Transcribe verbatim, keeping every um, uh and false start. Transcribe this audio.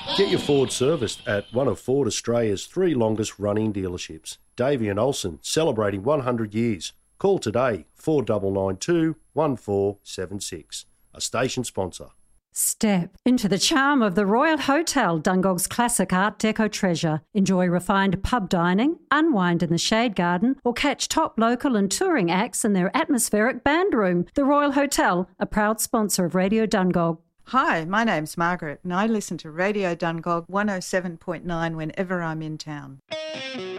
Get your Ford serviced at one of Ford Australia's three longest running dealerships. Davey and Olsen, celebrating one hundred years. Call today, four nine nine two, one four seven six. A station sponsor. Step into the charm of the Royal Hotel, Dungog's classic Art Deco treasure. Enjoy refined pub dining, unwind in the shade garden, or catch top local and touring acts in their atmospheric band room. The Royal Hotel, a proud sponsor of Radio Dungog. Hi, my name's Margaret and I listen to Radio Dungog one oh seven point nine whenever I'm in town.